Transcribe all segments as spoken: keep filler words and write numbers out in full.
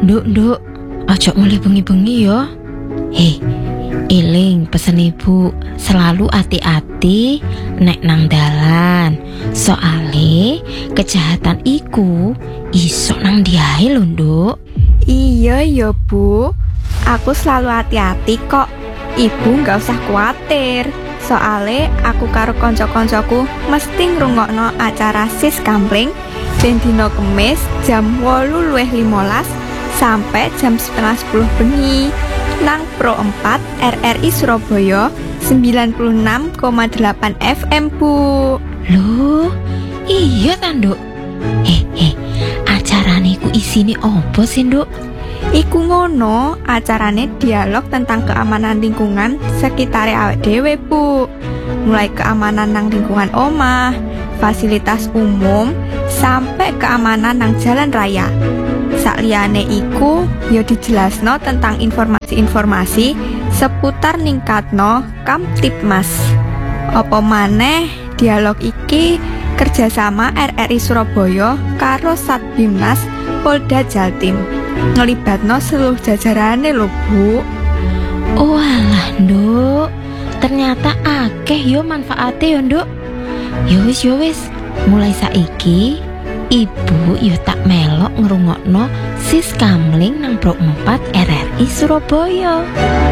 Nduk, nduk, ojo mulai bengi-bengi yo. Hei, eling pesen ibu, selalu hati-hati nek nang dalan. Soale kejahatan iku iso nang diahe lho, Nduk. Iya ya Bu, aku selalu hati-hati kok. Ibu gak usah khawatir. Soale aku karo konco-koncoku mesti ngrungokno acara Sis Kamling ben dina Kemis jam wolu luwih limolas sampai jam setengah sepuluh bengi nang Pro empat R R I Surabaya sembilan puluh enam koma delapan F M Bu. Loh, iya ta, Nduk? Eh, eh, acarane iku isine opo sih, Nduk? Iku ngono, acarane dialog tentang keamanan lingkungan sekitare awake dhewe, Bu. Mulai keamanan nang lingkungan omah, fasilitas umum, sampai keamanan nang jalan raya. Sakliyane iku, yo dijelasno tentang informasi-informasi seputar ningkatno Kamtipmas. Apa maneh dialog iki kerjasama R R I Surabaya karo Satbimnas Polda Jatim. Ngelibatno seluruh jajarane lho, Bu. Oh alah, Nduk. Ternyata akeh yo manfaate yo, Nduk. Yo wis yo wis, mulai saiki ibu yo tak melok ngrungokno Sis Kamling nang Pro empat R R I Surabaya.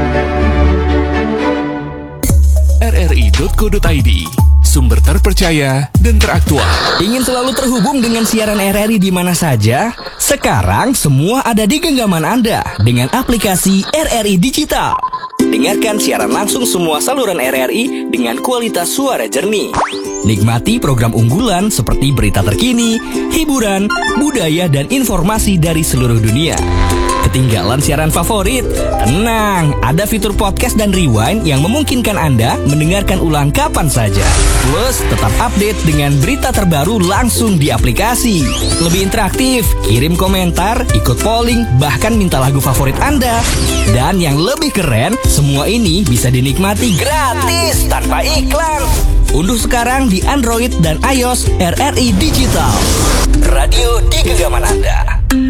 R R I dot co dot I D, sumber terpercaya dan teraktual. Ingin selalu terhubung dengan siaran R R I di mana saja? Sekarang semua ada di genggaman Anda dengan aplikasi R R I Digital. Dengarkan siaran langsung semua saluran R R I dengan kualitas suara jernih. Nikmati program unggulan seperti berita terkini, hiburan, budaya, dan informasi dari seluruh dunia. Ketinggalan siaran favorit? Tenang, ada fitur podcast dan rewind yang memungkinkan Anda mendengarkan ulang kapan saja. Plus, tetap update dengan berita terbaru langsung di aplikasi. Lebih interaktif, kirim komentar, ikut polling, bahkan minta lagu favorit Anda. Dan yang lebih keren, semua ini bisa dinikmati gratis tanpa iklan. Unduh sekarang di Android dan iOS R R I Digital. Radio di genggaman Anda.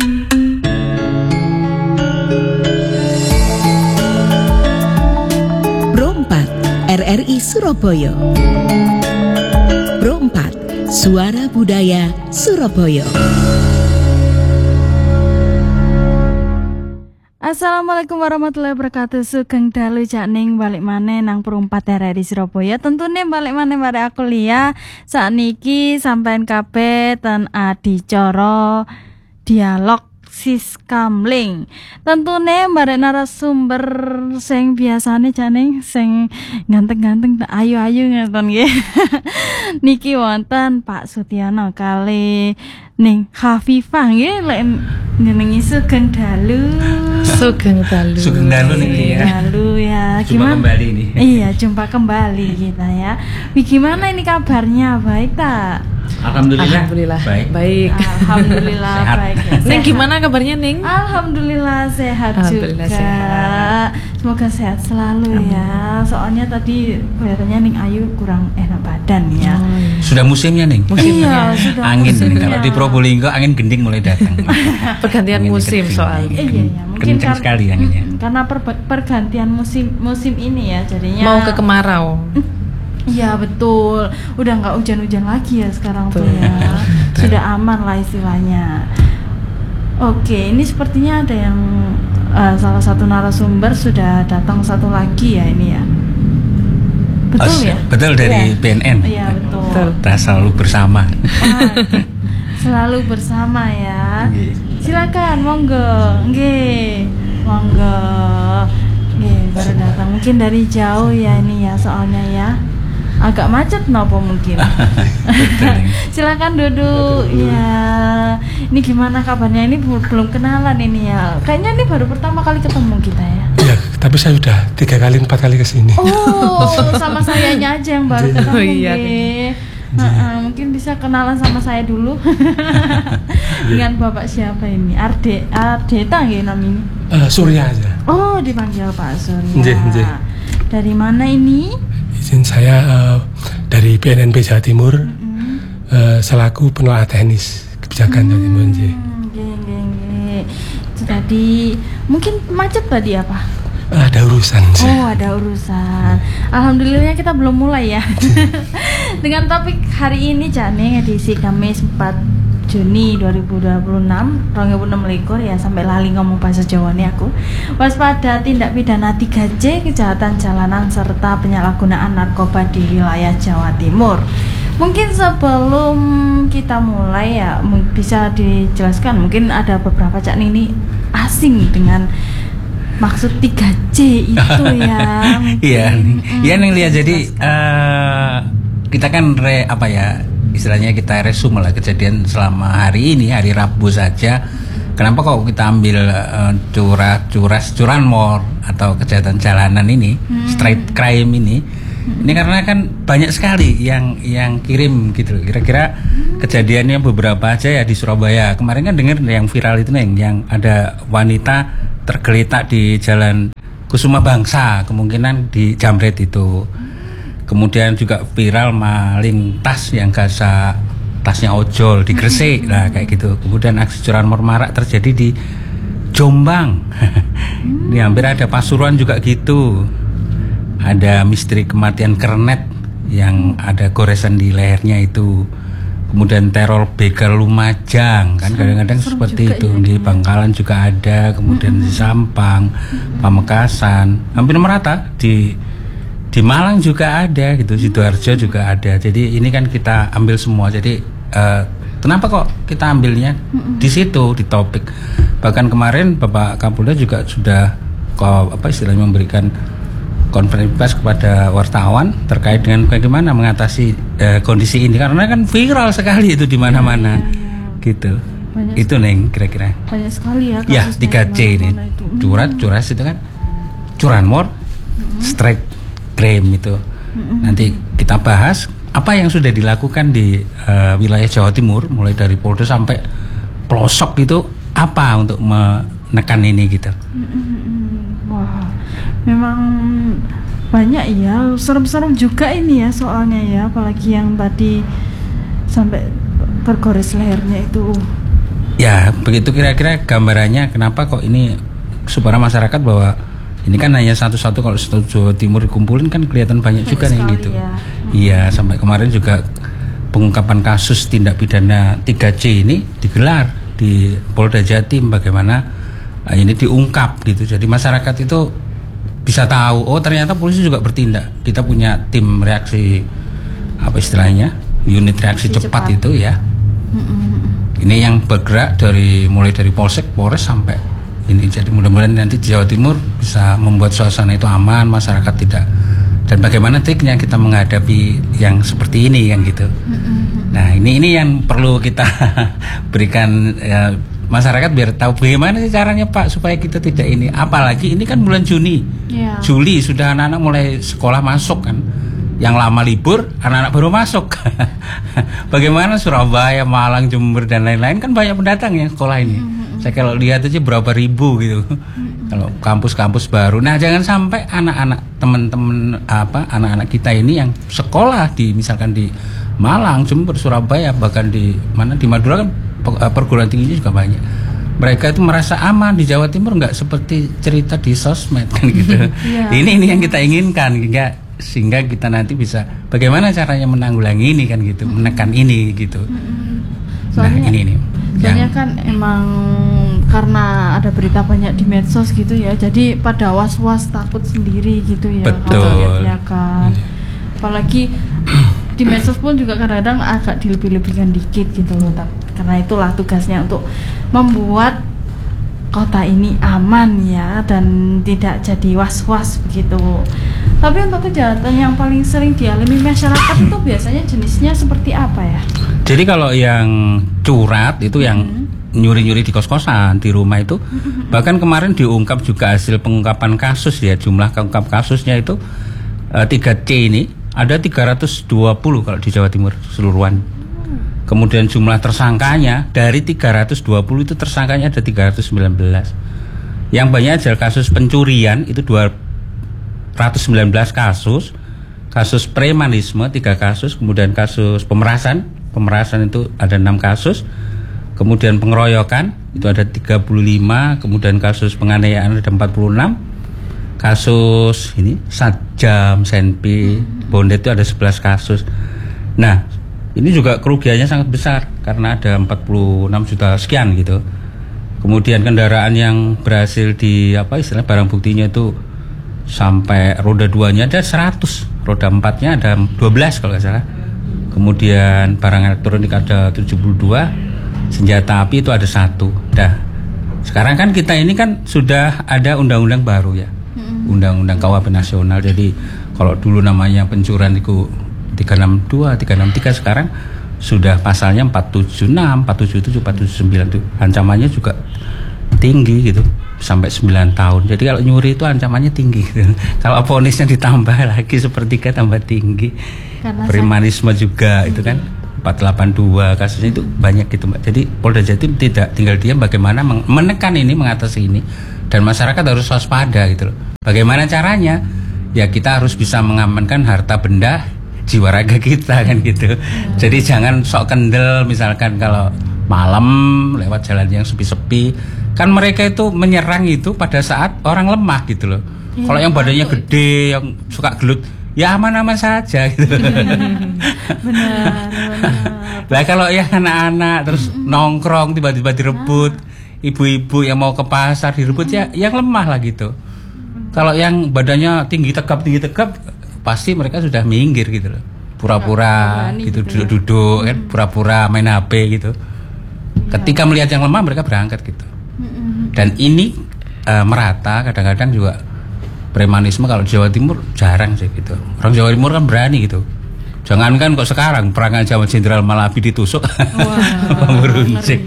Pro empat R R I Surabaya. Pro empat Suara Budaya Surabaya. Assalamualaikum warahmatullahi wabarakatuh. Sugeng dalu cak ning balik maneh nang Pro empat R R I Surabaya. Tentune balik maneh bareng aku Lia. Sakniki sampean kabeh ten adicara dialog Sis Kamling. Tentune bareng narasumber sing biasane cak ning sing ganteng-ganteng ayu-ayu ngeten nggih. Niki wonten Pak Sutiyono kali ning Khafifah nggih lek njenengi Sugeng dalu. Sugeng dalu. Sugeng dalu nih ya. Dalu ya. Jumpa Gimana? kembali nih. Iya, jumpa kembali kita ya. Gimana ini kabarnya? Baik tak? Alhamdulillah. Alhamdulillah. Baik. Baik. Alhamdulillah Sehat. baik. Ya. Ning gimana kabarnya Ning? Alhamdulillah sehat Alhamdulillah juga. sehat. Semoga sehat selalu ya. Soalnya tadi kelihatannya Ning Ayu kurang enak badan ya. Oh, iya. Sudah musimnya nih. Iya, sudah Angin nih. musimnya. Kalau di Probolinggo angin gending mulai datang. Pergantian Angin musim gending. soalnya. Iya, iya, mungkin Kencang kar- sekali anginnya. Mm, karena per- pergantian musim musim ini ya, jadinya Mau ke kemarau. Iya betul, udah nggak hujan-hujan lagi ya sekarang tuh Betul. ya, sudah aman lah istilahnya. Oke, ini sepertinya ada yang uh, salah satu narasumber sudah datang satu lagi ya ini ya. Betul Oh, ya? Betul dari Iya. B N N. Iya betul. Betul. Kita selalu bersama. Ah, selalu bersama ya. Nggih. Silakan, monggo, nggih, monggo, nggih baru datang. Mungkin dari jauh ya ini ya soalnya ya. Agak macet nopo mungkin. Silakan duduk. Ya. Ini gimana kabarnya? Ini belum kenalan ini ya. Kayaknya ini baru pertama kali ketemu kita ya. Iya, tapi saya udah tiga kali empat kali kesini. Oh, sama sayanya aja yang baru ketemu. Oh, iya. nggih. Nah, mungkin bisa kenalan sama saya dulu. Dengan Bapak siapa ini? Arde, Ardeta nggih namanya? Uh, Surya aja. Oh, dipanggil Pak Surya. Nggih, nggih. Dari mana ini? Izin saya uh, dari B N N P Jawa Timur, Mm-hmm. uh, selaku pengelola teknis kebijakan Jawa Timur. Nggih. Hmm, nggih, nggih, nggih. Itu tadi tadi mungkin macet tadi apa? Ada urusan sih. Oh, ada urusan. Alhamdulillahnya kita belum mulai ya. Dengan topik hari ini Cak Ning edisi Kamis empat Juni dua ribu dua puluh enam, dua ribu enam belas ya, sampai lali ngomong bahasa Jawa nih aku. Waspada tindak pidana tiga C, kejahatan jalanan serta penyalahgunaan narkoba di wilayah Jawa Timur. Mungkin sebelum kita mulai ya bisa dijelaskan, mungkin ada beberapa Cak Ning ini asing dengan maksud tiga C itu ya. Iya, iya Neng lihat jadi uh, kita kan re, apa ya istilahnya kita resume lah kejadian selama hari ini, hari Rabu saja. Kenapa kok kita ambil uh, curah curas curanmor atau kejahatan jalanan ini, hmm. street crime ini? Hmm. Ini karena kan banyak sekali yang yang kirim gitu. Kira-kira hmm. kejadiannya beberapa aja ya di Surabaya. Kemarin kan dengar yang viral itu Neng, yang ada wanita tergeletak di Jalan Kusuma Bangsa, kemungkinan di Jamret itu. Kemudian juga viral maling tas yang gasa tasnya ojol di Gresik, nah kayak gitu. Kemudian aksi curanmor marak terjadi di Jombang. Ini hampir ada Pasuruan juga gitu. Ada misteri kematian kernet yang ada goresan di lehernya itu. Kemudian teror begal Lumajang, kan kadang-kadang seperti itu. Ya, di Bangkalan juga ada, kemudian di Sampang, Pamekasan, hampir merata di di Malang juga ada gitu, Sidoarjo juga ada. Jadi ini kan kita ambil semua. Jadi uh, kenapa kok kita ambilnya di situ di topik? Bahkan kemarin Bapak Kapolda juga sudah kok apa istilahnya memberikan konferensi pers kepada wartawan terkait dengan bagaimana mengatasi uh, kondisi ini, karena kan viral sekali itu di mana-mana, ya, ya, ya. Gitu. Banyak itu Neng kira-kira. Banyak sekali ya. Ya tiga C ini, curat, curas itu kan, curanmor, mm-hmm. strike crime itu. Mm-hmm. Nanti kita bahas apa yang sudah dilakukan di uh, wilayah Jawa Timur, mulai dari Polda sampai pelosok itu apa untuk menekan ini gitu. Mm-hmm. Wah, memang banyak ya, serem-serem juga ini ya soalnya ya, apalagi yang tadi sampai tergores lehernya itu. Ya, begitu kira-kira gambarannya kenapa kok ini supaya masyarakat bahwa ini kan hanya satu-satu, kalau satu Jawa Timur dikumpulin kan kelihatan banyak juga nih gitu. Ya. Iya, sampai kemarin juga pengungkapan kasus tindak pidana tiga C ini digelar di Polda Jatim, bagaimana uh, ini diungkap gitu. Jadi masyarakat itu bisa tahu, oh ternyata polisi juga bertindak. Kita punya tim reaksi apa istilahnya, unit reaksi cepat, cepat itu ya. Mm-hmm. Ini yang bergerak dari mulai dari Polsek, Polres sampai ini. Jadi mudah-mudahan nanti di Jawa Timur bisa membuat suasana itu aman, masyarakat tidak. Dan bagaimana triknya kita menghadapi yang seperti ini kan gitu. Mm-hmm. Nah ini ini yang perlu kita berikan ya, masyarakat biar tahu bagaimana sih caranya Pak supaya kita tidak ini. Apalagi ini kan bulan Juni, yeah. Juli sudah anak-anak mulai sekolah masuk kan. Yang lama libur, anak-anak baru masuk. Bagaimana Surabaya, Malang, Jember dan lain-lain kan banyak pendatang yang sekolah ini. Mm-hmm. Saya kalau lihat aja berapa ribu gitu. Mm-hmm. Kalau kampus-kampus baru. Nah, jangan sampai anak-anak teman-teman apa anak-anak kita ini yang sekolah di misalkan di Malang, Jember, Surabaya, bahkan di mana di Madura kan perguruan tingginya juga banyak. Mereka itu merasa aman di Jawa Timur, nggak seperti cerita di sosmed kan gitu. Yeah. Ini ini yang kita inginkan hingga sehingga kita nanti bisa bagaimana caranya menanggulangi ini kan gitu, menekan ini gitu. Soalnya, nah ini nih. Soalnya kan emang karena ada berita banyak di medsos gitu ya, jadi pada was-was takut sendiri gitu ya. Betul. Ya kan. Apalagi di medsos pun juga kadang-kadang agak dilebih-lebihkan dikit gitu loh. Karena itulah tugasnya untuk membuat kota ini aman ya dan tidak jadi was-was begitu. Tapi untuk kejahatan yang paling sering dialami masyarakat itu biasanya jenisnya seperti apa ya? Jadi kalau yang curat itu yang hmm. nyuri-nyuri di kos-kosan, di rumah itu, hmm. bahkan kemarin diungkap juga hasil pengungkapan kasus ya, jumlah pengungkap kasusnya itu uh, tiga C ini ada tiga ratus dua puluh kalau di Jawa Timur keseluruhan. Hmm. Kemudian jumlah tersangkanya dari tiga ratus dua puluh itu tersangkanya ada tiga ratus sembilan belas. Yang banyak adalah kasus pencurian itu dua ratus sembilan belas kasus, kasus premanisme tiga kasus, kemudian kasus pemerasan, pemerasan itu ada enam kasus, Kemudian pengeroyokan itu ada tiga puluh lima, kemudian kasus penganiayaan ada empat puluh enam. Kasus ini sajam, senpi, bondet itu ada sebelas kasus. Nah, ini juga kerugiannya sangat besar karena ada empat puluh enam juta sekian gitu. Kemudian kendaraan yang berhasil di apa istilah barang buktinya itu sampai roda duanya ada seratus, roda empatnya ada dua belas kalau nggak salah. Kemudian barang elektronik ada tujuh puluh dua, senjata api itu ada satu. Dah. Sekarang kan kita ini kan sudah ada undang-undang baru ya. Undang-undang K U H P nasional. Jadi kalau dulu namanya pencurian itu tiga enam dua, tiga enam tiga, sekarang sudah pasalnya empat tujuh enam, empat tujuh tujuh, empat tujuh sembilan itu ancamannya juga tinggi gitu, sampai sembilan tahun. Jadi kalau nyuri itu ancamannya tinggi gitu. Kalau vonisnya ditambah lagi sepertiga tambah tinggi. Premanisme juga itu kan empat delapan dua kasusnya itu banyak gitu Mbak. Jadi Polda Jatim tidak tinggal diam bagaimana menekan ini, mengatasi ini, dan masyarakat harus waspada gitu loh. Bagaimana caranya? Ya kita harus bisa mengamankan harta benda jiwa raga kita kan gitu. Jadi jangan sok kendel misalkan kalau malam lewat jalan yang sepi-sepi. Kan mereka itu menyerang itu pada saat orang lemah gitu loh. Ya, kalau yang badannya gede, yang suka gelut, ya aman-aman saja gitu. Benar, benar. Lah kalau yang anak-anak terus nongkrong tiba-tiba direbut, ibu-ibu yang mau ke pasar direbut, ya yang lemah lah gitu. Kalau yang badannya tinggi tegap tinggi tegap pasti mereka sudah minggir gitu loh. Pura-pura gitu, duduk-duduk kan, pura-pura main H P gitu. Ketika melihat yang lemah mereka berangkat gitu. Dan ini uh, merata, kadang-kadang juga premanisme kalau di Jawa Timur jarang sih gitu. Orang Jawa Timur kan berani gitu. Jangankan kok sekarang perangan Jawa Jenderal Malabi ditusuk, meruncing.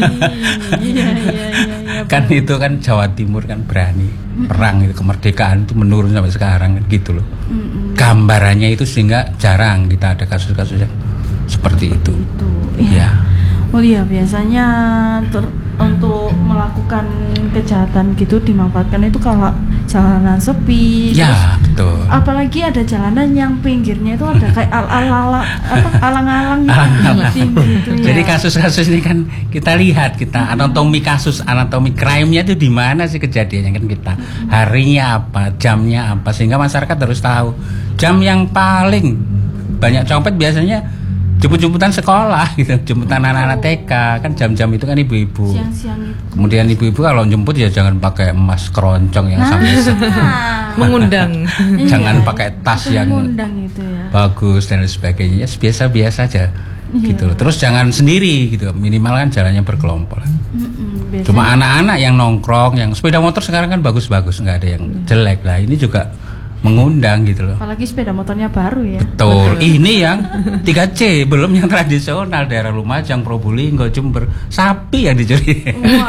Iya, iya, iya, kan itu kan Jawa Timur kan berani perang itu, kemerdekaan itu menurun sampai sekarang kan gitu loh. Gambarannya itu sehingga jarang kita ada kasus-kasus yang seperti itu. Itu, ya. Oh iya, biasanya ter- untuk melakukan kejahatan gitu dimanfaatkan itu kalau jalanan sepi. Ya, terus, betul. apalagi ada jalanan yang pinggirnya itu ada kayak al-al-ala apa alang-alang gitu, gitu ya. Jadi kasus-kasus ini kan kita lihat, kita anatomi kasus, anatomi crime-nya itu di mana sih kejadiannya kan kita. Harinya apa, jamnya apa, sehingga masyarakat harus tahu. Jam yang paling banyak copet biasanya jemput-jemputan sekolah gitu, jemputan oh. anak-anak T K kan, jam-jam itu kan ibu-ibu. Siang-siang itu. Kemudian ibu-ibu kalau jemput ya jangan pakai emas keroncong yang sampai mengundang. Jangan pakai tas yang mengundang itu ya. Bagus dan sebagainya, ya, biasa-biasa aja. Iya. Gitu loh. Terus jangan sendiri gitu, minimal kan jalannya berkelompok. Mm-mm, Cuma anak-anak yang nongkrong, yang sepeda motor sekarang kan bagus-bagus, nggak ada yang jelek lah. Ini juga mengundang gitu loh. Apalagi sepeda motornya baru ya. Betul. Betul. Ini yang tiga C, belum yang tradisional daerah Lumajang, Probolinggo, Jember, sapi yang dicuri.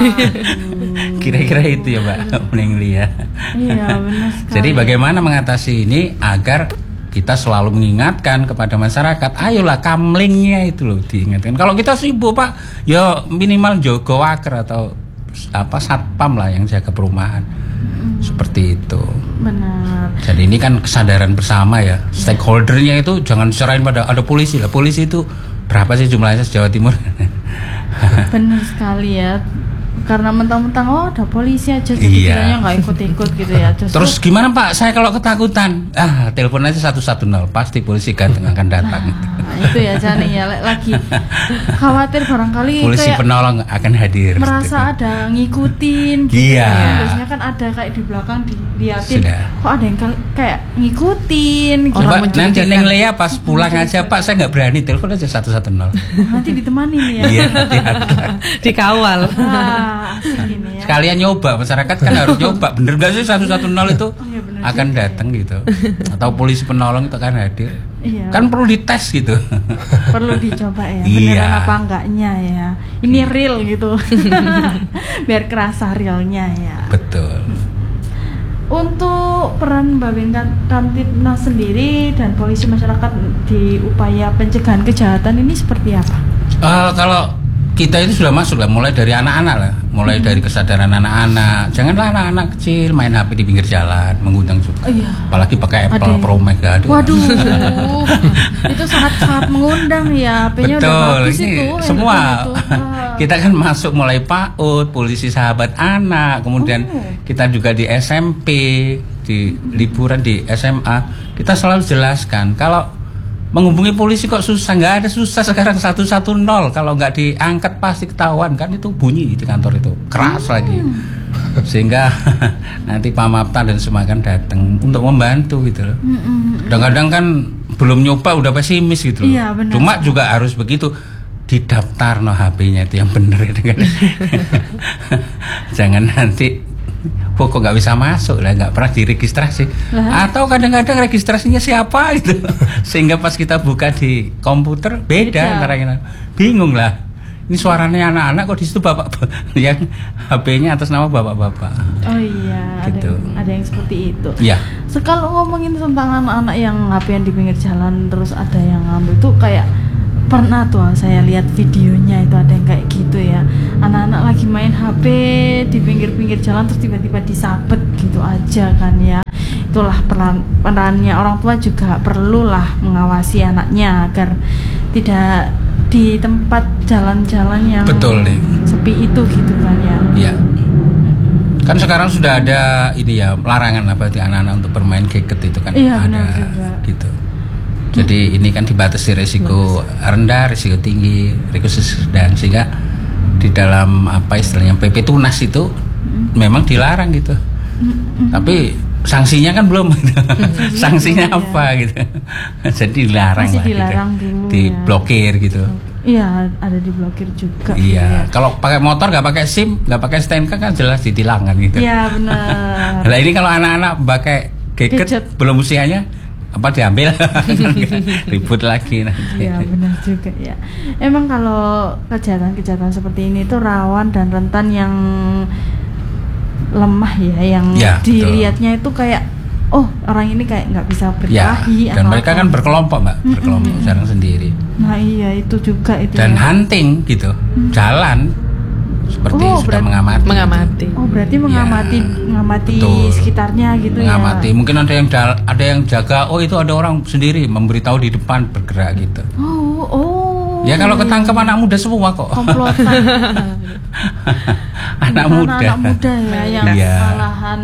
Kira-kira itu ya Mbak Mning Lia. Iya benar sekali. Jadi bagaimana mengatasi ini agar kita selalu mengingatkan kepada masyarakat, ayolah kamlingnya itu loh diingatkan. Kalau kita sibuk Pak, ya minimal jogo waker atau apa satpam lah yang jaga perumahan. Hmm. Seperti itu. Benar. Jadi ini kan kesadaran bersama ya. Stakeholdernya itu jangan serahin pada ada polisi lah. Polisi itu berapa sih jumlahnya di Jawa Timur? Benar sekali ya. Karena mentang-mentang oh ada polisi aja, jadi iya. kiranya nggak ikut-ikut gitu ya. Justru, terus gimana Pak? Saya kalau ketakutan, ah telepon aja satu satu nol, pasti polisi ganteng akan datang. Nah, itu ya Jani ya lagi khawatir barangkali polisi penolong akan hadir. Merasa gitu. Ada ngikutin. Gitu iya. Ya. Biasanya kan ada kayak di belakang diliatin. Sudah. Kok ada yang kayak ngikutin. Gitu. Coba nanti Neng Lea pas pulang aja Pak, saya nggak berani telepon aja satu satu nol. Nanti ditemani nih ya. Iya, nanti dikawal. Ya. Sekalian nyoba, masyarakat kan harus nyoba, bener gak sih satu satu nol itu oh, iya akan datang gitu, atau polisi penolong itu akan hadir, iya, kan perlu dites gitu, perlu dicoba ya, iya. beneran apa enggaknya ya, ini real gitu, biar kerasa realnya ya. Betul. Untuk peran Babin Kamtibnas sendiri dan polisi masyarakat di upaya pencegahan kejahatan ini seperti apa? Uh, kalau kita itu sudah masuk lah, mulai dari anak-anak lah, mulai hmm. dari kesadaran anak-anak. Janganlah anak-anak kecil main H P di pinggir jalan, mengundang juga. Oh, iya. Apalagi pakai Apple Pro Mega. Aduh. Waduh, itu sangat-sangat mengundang ya. H P-nya udah bagus ini itu. Semua kita kan masuk mulai PAUD, polisi sahabat anak, kemudian Oh. kita juga di S M P, di liburan di S M A, kita selalu jelaskan kalau menghubungi polisi kok susah. Nggak ada susah sekarang, satu satu nol. Kalau nggak diangkat pasti ketahuan kan, itu bunyi di kantor itu keras lagi, sehingga nanti Pak Mapta dan semua kan datang untuk membantu gitu loh. Kadang-kadang kan belum nyoba udah pesimis gitu loh. Iya, benar. Cuma juga harus begitu, didaftar no H P-nya itu yang bener itu kan. Jangan nanti kok nggak bisa masuk lah, nggak pernah diregistrasi. Lah. Atau kadang-kadang registrasinya siapa itu, sehingga pas kita buka di komputer beda, beda. Antara yang bingung lah. Ini suaranya anak-anak kok di situ bapak yang H P-nya atas nama bapak-bapak. Oh iya, gitu. ada, yang, ada yang seperti itu. Iya. Sekali ngomongin tentang anak-anak yang H P-an di pinggir jalan terus ada yang ngambil tuh, kayak pernah tuh saya lihat videonya itu ada yang kayak gitu ya, anak-anak lagi main H P di pinggir-pinggir jalan terus tiba-tiba disabet gitu aja kan ya. Itulah peran perannya orang tua, juga perlulah mengawasi anaknya agar tidak di tempat jalan-jalan yang betul nih sepi itu gitu kan ya. Iya. Kan sekarang sudah ada ini ya, larangan apa di anak-anak untuk bermain gadget itu kan, iya, ada gitu. Jadi ini kan dibatasi risiko rendah, risiko tinggi, risiko sedang, sehingga di dalam apa istilahnya P P Tunas itu mm. memang dilarang gitu. Mm-mm. Tapi sanksinya kan belum. Sanksinya iya. apa gitu. Jadi dilarang masih lah dilarang gitu. dulu, diblokir ya. Gitu. Iya, ada diblokir juga. Iya, ya. Kalau pakai motor nggak pakai SIM, nggak pakai S T N K kan jelas ditilang kan gitu. Iya benar. Nah ini kalau anak-anak pakai gadget, gadget belum usianya, apa diambil ribut lagi nanti. Iya benar juga ya. Emang kalau kejahatan-kejahatan seperti ini tuh rawan dan rentan yang lemah ya, yang ya, dilihatnya betul. Itu kayak oh orang ini kayak nggak bisa berkelahi. Ya, dan mereka kan berkelompok mbak, mm-mm. berkelompok jarang sendiri. Nah iya itu juga itu. Dan ya. hunting gitu, mm. jalan seperti oh, sudah berarti, mengamati. Mengamati. Gitu. Oh berarti mengamati, ya, mengamati betul. sekitarnya gitu mengamati. ya. Mungkin ada yang ada yang jaga. Oh itu ada orang sendiri memberitahu di depan bergerak gitu. Oh oh. Ya kalau ketangkep anak muda semua kok. Komplotan. anak muda. Anak muda ya yang ya. Malahan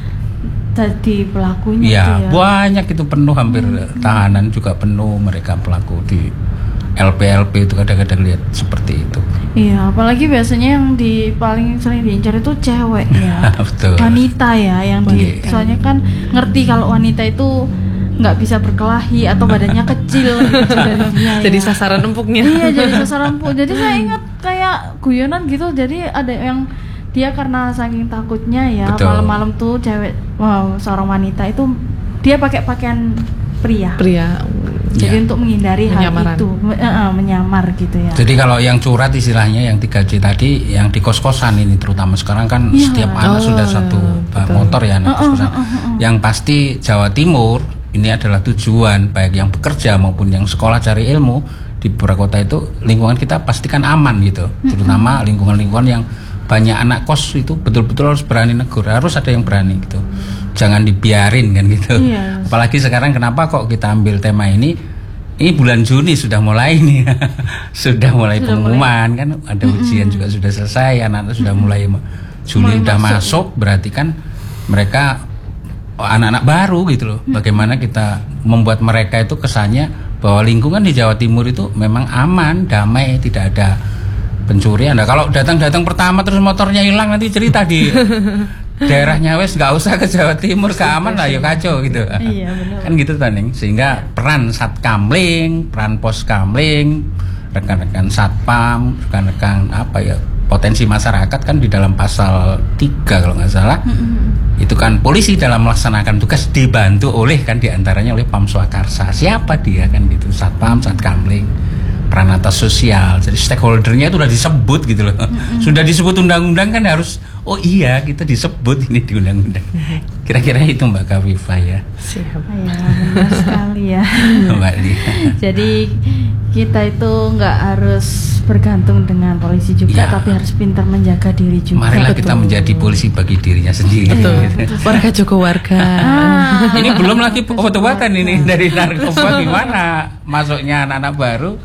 jadi pelakunya. Ya, itu ya. Banyak itu penuh, hampir hmm. tahanan juga penuh mereka pelaku di L P L P itu kadang-kadang lihat seperti itu. Iya, apalagi biasanya yang di paling sering diincar itu cewek ya. Betul. Wanita ya yang di, soalnya kan ngerti kalau wanita itu nggak bisa berkelahi atau badannya kecil gitu dari dia. Jadi ya. sasaran empuknya. Iya, jadi sasaran empuk. Jadi saya ingat kayak guyonan gitu. Jadi ada yang dia karena saking takutnya ya, betul. Malam-malam tuh cewek, wow, seorang wanita itu dia pakai pakaian pria. Pria. Jadi ya. Untuk menghindari hal itu, uh, menyamar gitu ya. Jadi kalau yang curhat istilahnya yang tiga J tadi, yang di kos-kosan ini terutama sekarang kan ya. Setiap anak oh, sudah satu betul. Motor ya anak uh, kos-kosan. Uh, uh, uh, uh. Yang pasti Jawa Timur ini adalah tujuan baik yang bekerja maupun yang sekolah cari ilmu di beberapa kota itu, lingkungan kita pastikan aman gitu. Terutama lingkungan-lingkungan yang banyak anak kos itu betul-betul harus berani negur, harus ada yang berani gitu. Jangan dibiarin kan gitu. Iya. Apalagi sekarang kenapa kok kita ambil tema ini? Ini bulan Juni sudah mulai nih. sudah mulai sudah pengumuman mulai. Kan ada ujian mm-hmm. juga sudah selesai, anak-anak sudah mulai Juli udah masuk. masuk, berarti kan mereka oh, anak-anak baru gitu loh. Mm-hmm. Bagaimana kita membuat mereka itu kesannya bahwa lingkungan di Jawa Timur itu memang aman, damai, tidak ada pencurian. Nah, kalau datang-datang pertama terus motornya hilang, nanti cerita di daerahnya wes nggak usah ke Jawa Timur, keaman lah ya kacau gitu. Iya, benar. Kan gitu Taning. Sehingga peran Satkamling, peran Poskamling, rekan-rekan Satpam, rekan-rekan apa ya, potensi masyarakat kan di dalam pasal tiga kalau nggak salah. Mm-hmm. Itu kan polisi dalam melaksanakan tugas dibantu oleh kan diantaranya oleh Pam Swakarsa. Siapa dia kan gitu, Satpam, Satkamling, peran atas sosial. Jadi stakeholdernya itu sudah disebut gitu loh. Mm-hmm. Sudah disebut undang-undang kan harus oh iya kita disebut ini di undang-undang. Kira-kira itu Mbak Kavifa ya. Siap. Ya, benar sekali ya. Mbak Lia. Jadi kita itu nggak harus bergantung dengan polisi juga, ya. Tapi harus pintar menjaga diri juga. Marilah betul. Kita menjadi polisi bagi dirinya sendiri. Betul. Gitu. Warga Joko warga. Ah. Ini belum lagi obat-obatan ini dari narkoba gimana masuknya anak-anak baru.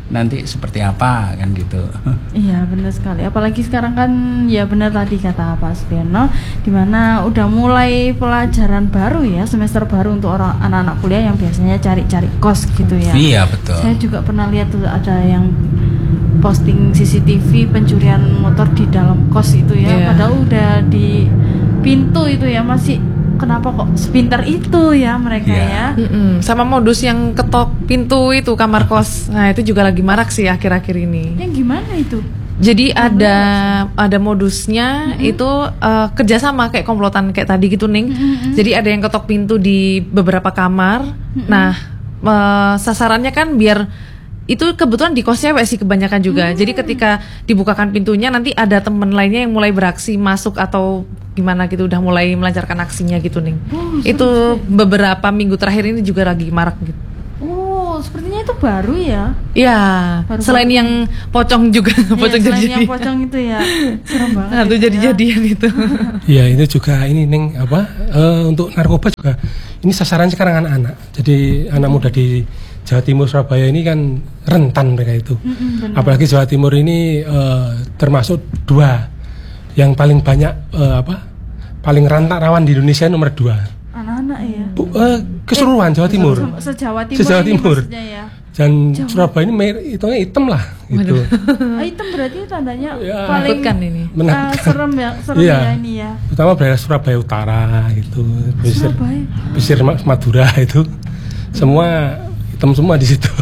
nanti seperti apa kan gitu. Iya benar sekali. Apalagi sekarang kan ya benar tadi kata Pak Sugiono, dimana udah mulai pelajaran baru ya, semester baru untuk orang anak-anak kuliah yang biasanya cari-cari kos gitu ya. Iya betul. Saya juga pernah lihat tuh ada yang posting C C T V pencurian motor di dalam kos itu ya. Iya. Padahal udah di pintu itu ya, masih kenapa kok sepintar itu ya mereka Iya. ya. Mm-mm. Sama modus yang ketok pintu itu kamar kos. Nah, itu juga lagi marak sih akhir-akhir ini. Yang gimana itu? Jadi ada ada modusnya itu uh, kerjasama kayak komplotan kayak tadi gitu Ning. Jadi ada yang ketok pintu di beberapa kamar. Nah, uh, sasarannya kan biar itu kebetulan di kos cewek sih kebanyakan juga. Jadi ketika dibukakan pintunya nanti ada teman lainnya yang mulai beraksi masuk atau gimana gitu, udah mulai melancarkan aksinya gitu Ning. Oh, Itu beberapa minggu terakhir ini juga lagi marak gitu. Oh, sepertinya itu baru ya. Iya, Baru- selain yang pocong juga, pocong Iya, selain jadi. yang pocong itu ya. Serem banget. Nah, itu itu ya. jadi-jadian itu. Iya, itu juga ini Neng apa eh, untuk narkoba juga ini sasaran sekarang anak-anak. Jadi anak muda di Jawa Timur Surabaya ini kan rentan mereka itu. Mm-mm, benar. Apalagi Jawa Timur ini eh, termasuk dua yang paling banyak eh, apa paling rentan rawan di Indonesia nomor dua. Anak-anak ya. Bu, eh, keseluruhan Jawa Timur. Se- Se-Jawa Timur. Se-Jawa ini Timur. maksudnya ya. Dan Surabaya ini mer- hitungnya hitam lah gitu. Ah, hitam berarti tandanya Ya. paling Menakutkan ini. ah, Menakutkan. serem ya, serem Iya. ya ini ya. Terutama daerah Surabaya Utara gitu, pesisir, Surabaya. pesisir Ma- Madura itu semua hitam semua di situ.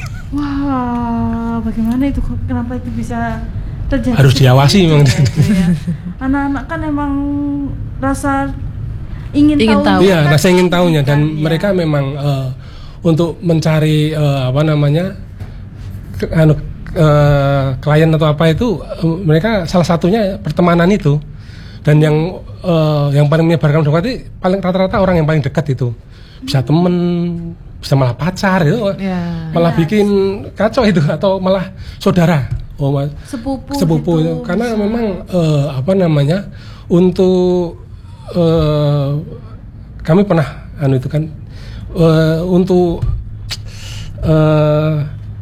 Wah, bagaimana itu? Kok- Kenapa itu bisa terjadi? Harus seperti diawasi itu memang. ya, itu ya. Anak-anak kan emang rasa ingin, Ingin tahu. tahu. Iya, kan rasa ingin tahunya dan kan, ya. mereka memang eh, untuk mencari eh, apa namanya ke- anu, eh, klien atau apa itu eh, mereka salah satunya pertemanan itu dan yang eh, yang paling menyebarkan dekat itu paling rata-rata orang yang paling dekat itu bisa temen bisa malah pacar itu Ya. malah bikin kacau itu atau malah saudara oh, ma- sepupu, sepupu gitu, itu karena bisa. memang eh, apa namanya untuk eh, kami pernah anu itu kan eh, untuk eh,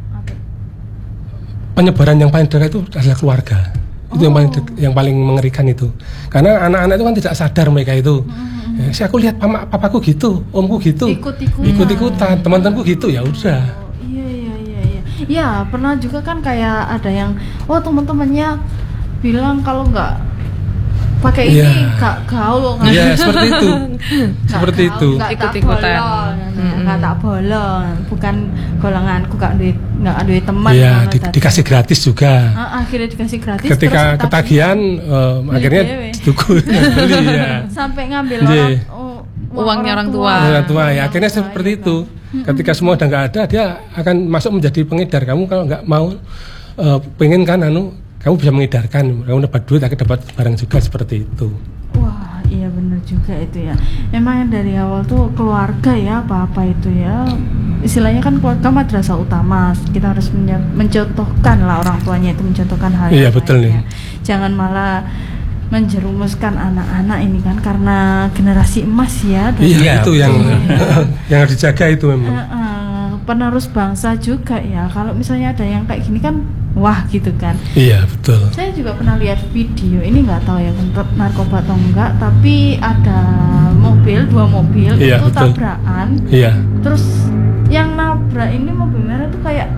penyebaran yang paling dekat itu adalah keluarga. Itu yang paling dek- yang paling mengerikan itu. Karena anak-anak itu kan tidak sadar mereka itu. Ya, si aku lihat pama, papaku gitu, omku gitu. Ikut-ikutan. Ikut-ikutan, teman-temanku gitu ya udah. Iya iya iya iya. Ya pernah juga kan kayak ada yang oh teman-temannya bilang kalau nggak pakai ini Iya. nggak gaul nggak Iya, seperti itu. Seperti itu. Ikut-ikutan. nggak tak bolong, bukan golonganku nggak duit nggak duit teman. Iya, ngono di- tadi. dikasih gratis juga. Ah, akhirnya dikasih gratis. Ketika terus ketagihan eh, Beli akhirnya dewe. tuku beli ya. sampai ngambil Iya. orang oh, Uangnya orang tua. Orang tua ya akhirnya Orang tua, seperti iya, itu. Ketika semua udah nggak ada, dia akan masuk menjadi pengedar. Kamu kalau nggak mau eh, pengen kan anu, kamu bisa mengedarkan. Kamu dapat duit, akan dapat barang juga seperti itu. Wah, iya bener juga itu ya. Emang yang dari awal tuh keluarga ya, apa-apa itu ya. Istilahnya kan keluarga madrasah utama. Kita harus menye- mencontohkan lah orang tuanya itu mencontohkan hal Iya, yang betul baik nih. ya. Jangan malah menjerumuskan anak-anak ini kan karena generasi emas ya. dan- Iya, Iya, itu yang betul. yang harus dijaga itu memang. Eh, eh, penerus bangsa juga ya. Kalau misalnya ada yang kayak gini kan, wah gitu kan. Iya, betul. Saya juga pernah lihat video, ini nggak tahu ya untuk narkoba atau enggak, tapi ada mobil, dua mobil Iya, itu betul. tabrakan. Iya. Terus yang nabrak ini mobil merah tuh kayak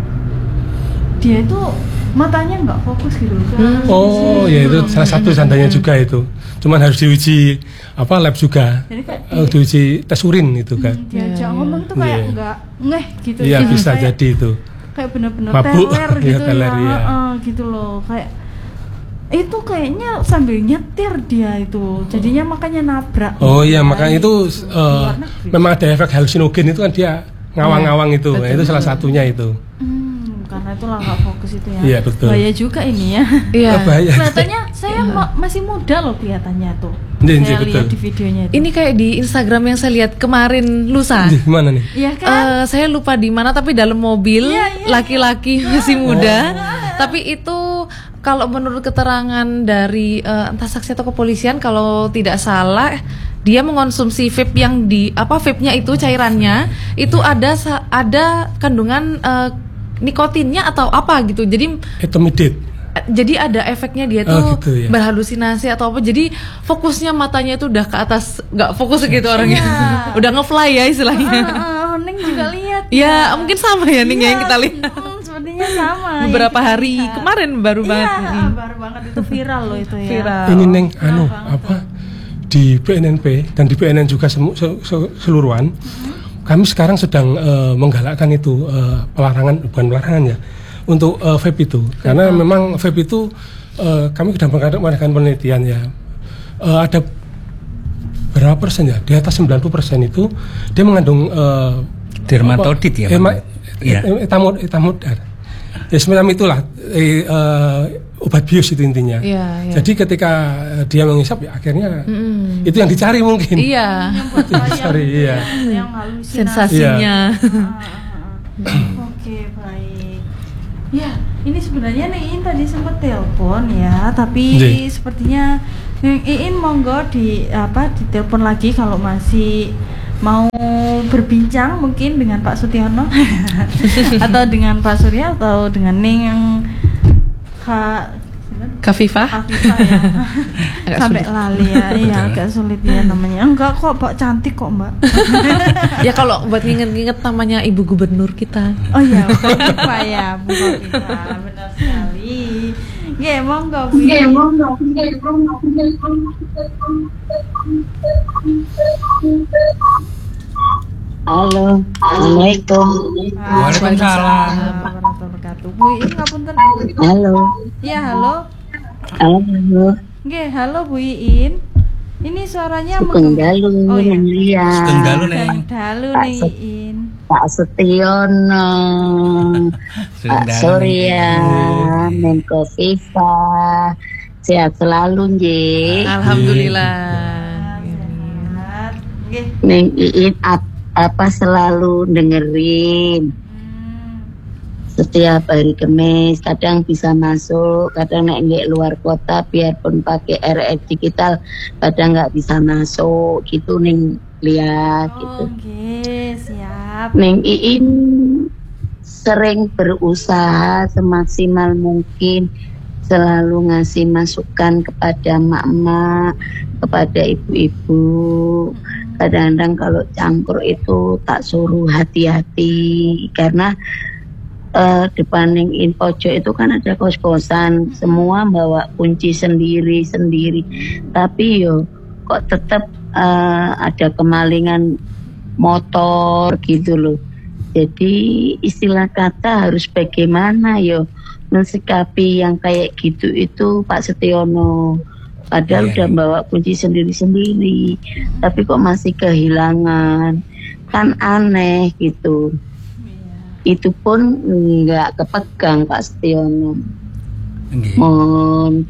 dia itu matanya nggak fokus gitu loh. Ke Oh, sini ya gitu itu loh. salah satu tandanya juga itu. Cuman harus diuji apa lab juga. Jadi kayak Eh, diuji tes urin itu kan. diajak ngomong tuh kayak Iya. nggak ngeh gitu. Iya, Kayak- bisa kayak- jadi itu. kayak bener-bener Mabuk. teler Iya, gitu teler, ya, iya. Heeh, gitu loh kayak itu kayaknya sambil nyetir dia itu jadinya makanya nabrak. Oh iya, Nah, makanya itu gitu. eh, Luar negeri. memang ada efek halusinogen itu kan dia ngawang-ngawang itu. Nah, itu salah satunya itu. Hmm, karena itulah nggak fokus itu ya. Iya, betul. Bahaya juga ini ya. Iya. Oh, bahaya. Kelihatannya saya ma- masih muda loh kelihatannya tuh. Iya, iya, saya betul. lihat di videonya itu. Ini kayak di Instagram yang saya lihat kemarin lusa. Di mana nih? Iya kan? Eh, saya lupa di mana tapi dalam mobil Iya, iya, laki-laki masih muda. Tapi itu kalau menurut keterangan dari eh, entah saksi atau kepolisian kalau tidak salah dia mengonsumsi vape yang di apa vape-nya itu cairannya itu ada sa- ada kandungan eh, nikotinnya atau apa gitu. Jadi etomidate. Jadi ada efeknya dia tuh Oh, gitu, ya. berhalusinasi atau apa. Jadi fokusnya matanya itu udah ke atas, nggak fokus gitu orangnya. Iya. Udah ngefly ya istilahnya. Ah, ah, Neng juga lihat. Ya mungkin sama ya Ning ya yang kita lihat. Hmm, sepertinya sama. Beberapa yang kita hari lihat. kemarin baru Iya, banget. ah, Mm. baru banget itu viral loh itu ya. Viral. Ini Neng, anu apa di B N N P dan di B N N juga semu- se- se- seluruhan. Kami sekarang sedang eh, menggalakkan itu eh, pelarangan, bukan pelarangan ya, untuk eh, vape itu, karena memang vape itu eh, kami sudah mengadakan penelitian ya. Eh, ada berapa persen ya? Di atas sembilan puluh persen itu dia mengandung eh, Dermatodit ya, apa, Pak? ema- Iya. et- etamod etamodar. Ya semacam itulah eh, eh, obat bius itu intinya. Iya, iya. Jadi ketika eh, dia mengisap ya akhirnya Mm-mm. itu yang dicari mungkin. Iya. Itu yang dicari, iya. Yang halusinasi. Sensasinya. Oke, baik. Ya, ini sebenarnya nih Iin tadi sempat telepon ya, tapi Ji. sepertinya Neng Iin monggo di apa ditelepon lagi kalau masih mau berbincang mungkin dengan Pak Sutiono atau dengan Pak Surya atau dengan Neng yang Kak Kafifah. Afifah ya. Agak Sampai sulit. lali ya, iya agak sulit ya namanya. Enggak kok, Mbak cantik kok, Mbak. Ya kalau buat nginget-nginget namanya Ibu Gubernur kita. Oh iya, Pak ya, Bu Kofifa, benar sekali. Nggih, monggo Bu. Nggih, monggo. Halo, Assalamualaikum. Waalaikumsalam. Warahmatullahi wabarakatuh. Bu, ini ngapunten. Halo, Ya, halo. halo, Nggih, halo Bu Iin. Ini suaranya Sugeng meng- Dalu, Oh iya. Neng Lia, Sugeng Dalu, Neng. Sugeng Dalu Pak nih Sut- Iin. Pak Setiono, Sugeng Pak Dalu, Surya, Neng. Neng Kofifa, sehat selalu nje. Alhamdulillah. Sehat. Nggih. Neng Iin ap- apa selalu dengerin setiap hari Kamis, kadang bisa masuk, kadang naik nggak luar kota, biarpun pakai R R digital, kadang nggak bisa masuk, gitu Neng lihat gitu. Oke, siap. Neng Iin sering berusaha semaksimal mungkin selalu ngasih masukan kepada emak-emak, kepada ibu-ibu. Kadang-kadang kalau cangkur itu tak suruh hati-hati karena uh, depan Neng Iin pojok itu kan ada kos-kosan, semua bawa kunci sendiri-sendiri. Tapi yo kok tetap uh, ada kemalingan motor gitu loh. Jadi istilah kata harus bagaimana yo mensikapi yang kayak gitu itu Pak Setiono. Padahal Iya, udah iya. bawa kunci sendiri-sendiri, tapi kok masih kehilangan, kan aneh gitu. Itu pun nggak kepegang Pak Setiono. Nggih. Mohon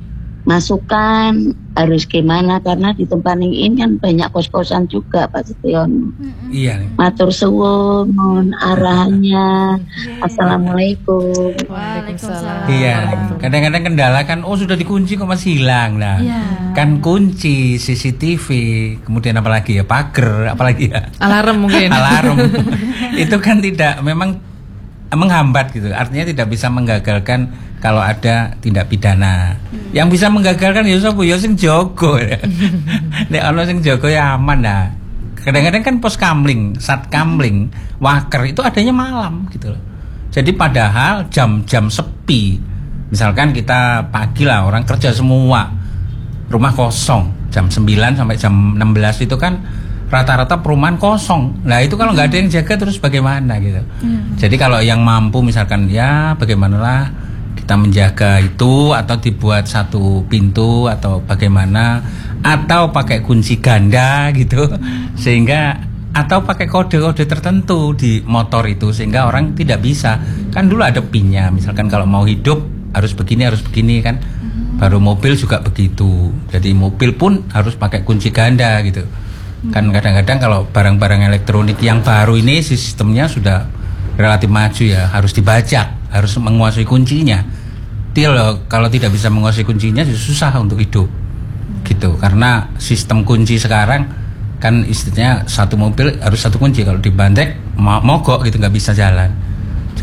masukan harus gimana karena di tempat ini kan banyak kos-kosan juga Pak Setiono. Iya, Neng. Matur suwun, mohon arahannya. Assalamualaikum. Waalaikumsalam. Iya, kadang-kadang kendala kan, oh sudah dikunci kok masih hilang. Nah, Iya. kan kunci, C C T V, kemudian apalagi ya pagar, apalagi ya Alarm mungkin. alarm. Itu kan tidak memang menghambat gitu. Artinya tidak bisa menggagalkan kalau ada tindak pidana. Yang bisa menggagalkan ya sapa ya sing jaga. Nek ana sing jaga ya aman nah. Kadang-kadang kan pos kamling, sat kamling, waker itu adanya malam gitu loh. Jadi padahal jam-jam sepi, misalkan kita pagi lah orang kerja semua, rumah kosong, jam sembilan sampai jam enam belas itu kan rata-rata perumahan kosong. Nah itu kalau nggak ada yang jaga terus bagaimana gitu. Hmm. Jadi kalau yang mampu misalkan ya bagaimanalah kita menjaga itu atau dibuat satu pintu atau bagaimana atau pakai kunci ganda gitu sehingga atau pakai kode-kode tertentu di motor itu sehingga orang tidak bisa. Kan dulu ada pinnya, misalkan kalau mau hidup harus begini, harus begini kan. Baru mobil juga begitu. Jadi mobil pun harus pakai kunci ganda gitu. Kan kadang-kadang kalau barang-barang elektronik yang baru ini sistemnya sudah relatif maju ya, harus dibajak, harus menguasai kuncinya. Til kalau tidak bisa menguasai kuncinya susah untuk hidup. Gitu. Karena sistem kunci sekarang kan istilahnya satu mobil harus satu kunci, kalau dibandek mogok gitu nggak bisa jalan.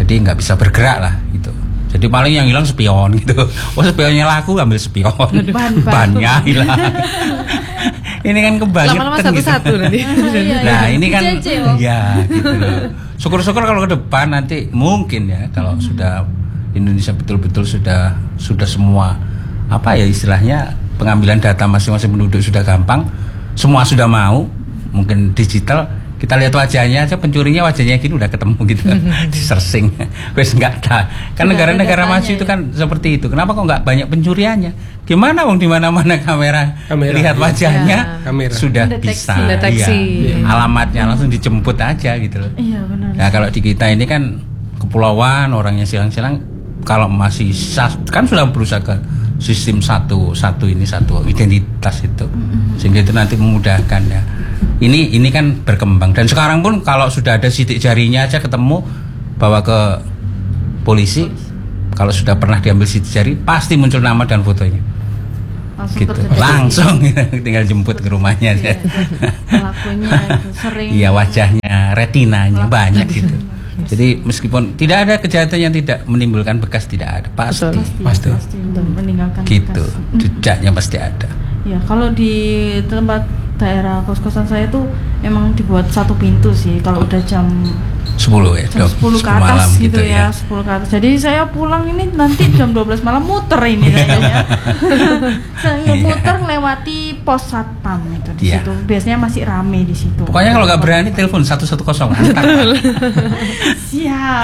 jadi nggak bisa bergerak lah gitu. Jadi paling yang hilang spion gitu. Oh spionnya laku ambil spion, bannya hilang. Ini kan kebangetan lama-lama gitu. satu-satu nanti. Nah ini kan ya gitu loh. Syukur-syukur kalau ke depan nanti mungkin ya kalau hmm. sudah Indonesia betul-betul sudah sudah semua apa ya istilahnya pengambilan data masing-masing penduduk sudah gampang, semua sudah mau, mungkin digital. Kita lihat wajahnya aja, pencurinya wajahnya gini udah ketemu gitu, di searching, wes nggak ada. Kan negara-negara maju itu kan ya. Seperti itu. Kenapa kok nggak banyak pencuriannya? Gimana wong di mana-mana kamera, kamera lihat wajahnya ya. Kamera. Sudah Deteksi. Bisa, Deteksi. Ya. Ya. Alamatnya langsung dijemput aja gitu loh. Iya benar. Nah kalau di kita ini kan kepulauan, orangnya silang-silang, kalau masih sas, kan sudah berusaha ke sistem satu satu ini satu identitas itu, mm-hmm. sehingga itu nanti memudahkan ya. Ini ini kan berkembang dan sekarang pun kalau sudah ada sidik jarinya aja ketemu bawa ke polisi, kalau sudah pernah diambil sidik jari pasti muncul nama dan fotonya. Langsung gitu. Langsung tinggal jemput ke rumahnya. Iya, pelakunya itu sering. Iya wajahnya, retinanya banyak gitu. Jadi meskipun tidak ada kejahatan yang tidak menimbulkan bekas, tidak ada pasti pasti, pasti, pasti meninggalkan gitu bekas. Jejaknya pasti ada. Ya kalau di tempat daerah kos-kosan saya tuh emang dibuat satu pintu sih kalau udah jam sepuluh ya, jam sepuluh ke atas gitu, gitu ya, sepuluh ke atas. Jadi saya pulang ini nanti jam dua belas malam muter ini kayaknya. Saya muter melewati pos satpam itu di yeah. situ. Biasanya masih rame di situ. Pokoknya kalau nggak berani telepon satu satu nol. Siap.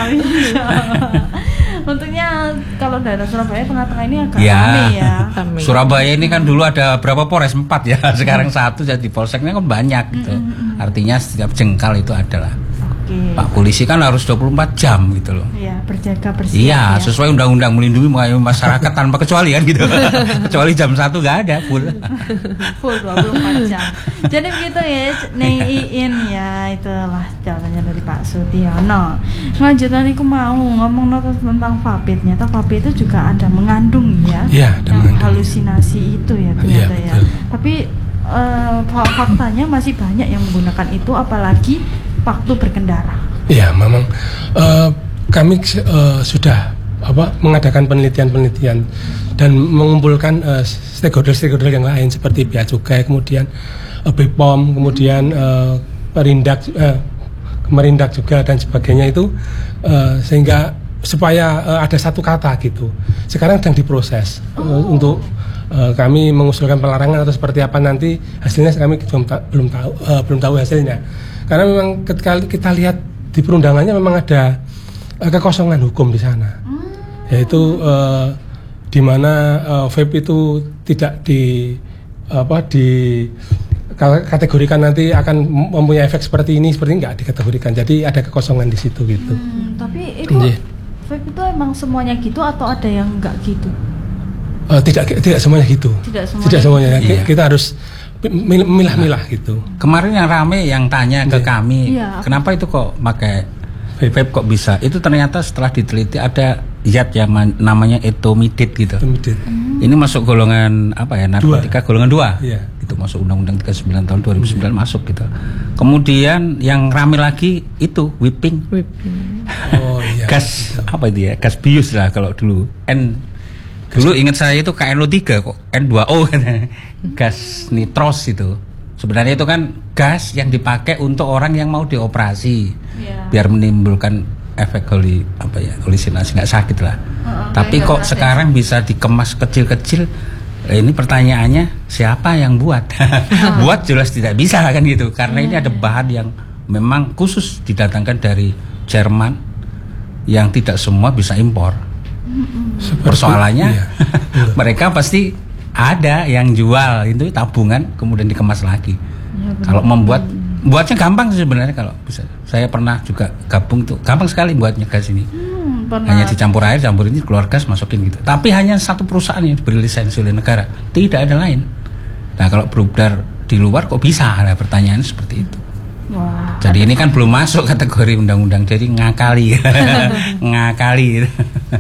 Untungnya kalau daerah Surabaya tengah-tengah ini agak ya, rame ya. Surabaya ini kan dulu ada berapa Polres empat ya, sekarang satu jadi polseknya kan banyak gitu. Mm-hmm. Artinya setiap jengkal itu adalah. Okay. Pak polisi kan harus dua puluh empat jam gitu loh. Iya, berjaga bersiap. Iya, ya. Sesuai undang-undang melindungi masyarakat tanpa kecuali kan gitu. Kecuali jam satu nggak ada full. Full dua puluh empat jam. Jadi begitu ya, Neng Iin ya, itulah jawabannya dari Pak Sutiono. Lanjutan aku mau ngomong tentang vape. Ternyata vape itu juga ada mengandung ya. Iya, ada yang halusinasi itu ya ternyata ya. ya. Tapi uh, faktanya masih banyak yang menggunakan itu, apalagi waktu berkendara. Iya, memang uh, kami uh, sudah apa mengadakan penelitian-penelitian dan mengumpulkan uh, stakeholder-stakeholder yang lain seperti Bea Cukai, kemudian uh, B P O M, kemudian uh, Perindak, uh, Merindak juga dan sebagainya itu uh, sehingga supaya uh, ada satu kata gitu. Sekarang sedang diproses oh. uh, untuk uh, kami mengusulkan pelarangan atau seperti apa nanti hasilnya kami belum ta- belum tahu uh, belum tahu hasilnya. Karena memang ketika kita lihat di perundangannya memang ada uh, kekosongan hukum di sana, hmm. yaitu uh, di mana uh, vape itu tidak di apa di kategorikan nanti akan mempunyai efek seperti ini seperti ini nggak dikategorikan. Jadi ada kekosongan di situ gitu. Hmm, tapi itu yeah. vape itu emang semuanya gitu atau ada yang nggak gitu? Uh, tidak tidak semuanya gitu. Tidak semuanya. Tidak semuanya. Iya. Kita harus milah-milah gitu. Kemarin yang rame yang tanya ke kami, ya, kenapa itu kok pakai vape kok bisa? Itu ternyata setelah diteliti ada zat yang namanya etomidate gitu. Etomidate. Hmm. Ini masuk golongan apa ya? Narkotika dua. golongan dua. Ya. Itu masuk Undang-Undang tiga puluh sembilan tahun dua ribu sembilan hmm. masuk gitu. Kemudian yang rame lagi itu whipping. Whipping. Oh iya. Gas apa itu ya? Gas bius lah kalau dulu. N Dulu ingat saya itu K N O tiga kok, N dua O gas nitros itu. Sebenarnya itu kan gas yang dipakai untuk orang yang mau dioperasi, yeah. biar menimbulkan efek holi apa ya halusinasi, nggak sakit lah. Oh, Tapi kok sekarang bisa dikemas kecil-kecil. Eh, ini pertanyaannya siapa yang buat? Buat jelas tidak bisa kan gitu, karena yeah. ini ada bahan yang memang khusus didatangkan dari Jerman yang tidak semua bisa impor. Seperti, persoalannya iya. mereka pasti ada yang jual itu tabungan kemudian dikemas lagi. Ya, kalau membuat buatnya gampang sebenarnya kalau bisa. Saya pernah juga gabung tuh gampang sekali buatnya gas ini. Hmm, hanya dicampur air, campur ini keluar gas masukin gitu. Tapi hanya satu perusahaan yang diberi lisensi oleh negara, tidak ada lain. Nah kalau beredar di luar kok bisa? Nah pertanyaannya seperti itu. Wah, jadi ini kan belum masuk kategori undang-undang, jadi ngakali, ngakali.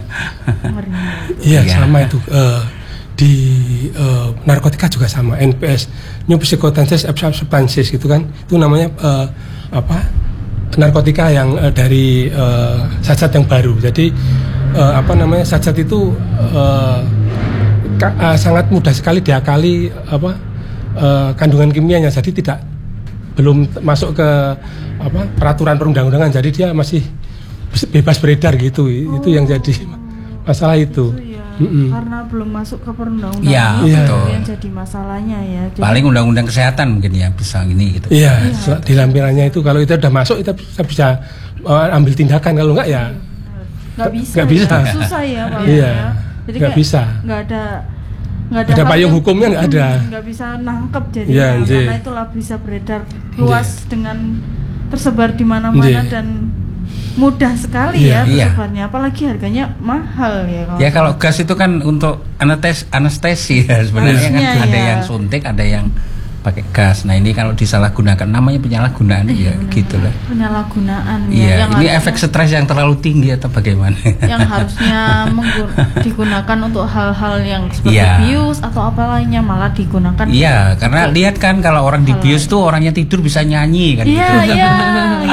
Iya ya. Sama itu uh, di uh, narkotika juga sama, N P S, New Psychotenses Substances gitu kan, itu namanya uh, apa narkotika yang uh, dari uh, zat-zat yang baru. Jadi uh, apa namanya zat-zat itu uh, ka, uh, sangat mudah sekali diakali apa uh, kandungan kimianya. Jadi tidak belum masuk ke apa peraturan perundang-undangan. Jadi dia masih bebas beredar gitu. Oh. Itu yang jadi masalah itu. itu ya. Mm-mm. Karena belum masuk ke perundang-undangan Ya, itu betul. yang jadi masalahnya ya. Jadi, Paling undang-undang kesehatan mungkin ya bisa gini gitu. Iya, ya, di lampirannya itu kalau itu udah masuk kita bisa, bisa uh, ambil tindakan, kalau enggak ya nggak bisa, nggak bisa. Ya. Susah ya Pak. Iya, Ya. Jadi nggak kayak bisa. Nggak ada nggak ada hal payung yang- hukumnya nggak ada. nggak bisa nangkep jadi Iya, ya, nggih. karena itulah bisa beredar luas dengan tersebar di mana-mana Nggih. dan mudah sekali Iya. ya Iya. tersebarnya, apalagi harganya mahal ya kalau Ya kalau gas itu kan untuk anestes anestesi ya sebenarnya kan Harusnya, ada ya. yang suntik, ada yang pakai gas. Nah ini kalau disalahgunakan namanya penyalahgunaan ya gitu lah. penyalahgunaan ya, Iya, yang ini harusnya- efek stres yang terlalu tinggi atau bagaimana? yang harusnya menggu- digunakan untuk hal-hal yang seperti Iya. bius atau apa lainnya malah digunakan. Iya, karena lihat kan kalau orang di bius tuh orangnya tidur bisa nyanyi kan Iya, gitu. iya.